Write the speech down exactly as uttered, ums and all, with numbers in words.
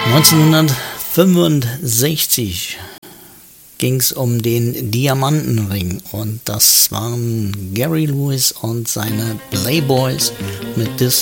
neunzehnhundertfünfundsechzig ging es um den Diamantenring und das waren Gary Lewis und seine Playboys mit This